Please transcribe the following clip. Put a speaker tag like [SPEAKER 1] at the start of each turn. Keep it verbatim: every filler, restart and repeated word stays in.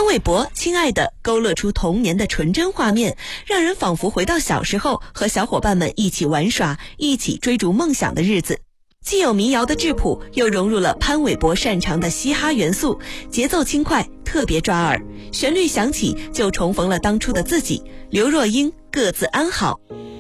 [SPEAKER 1] 潘玮柏亲爱的勾勒出童年的纯真画面，让人仿佛回到小时候和小伙伴们一起玩耍，一起追逐梦想的日子。既有民谣的质朴，又融入了潘玮柏擅长的嘻哈元素，节奏轻快，特别抓耳。旋律响起就重逢了当初的自己，刘若英各自安好。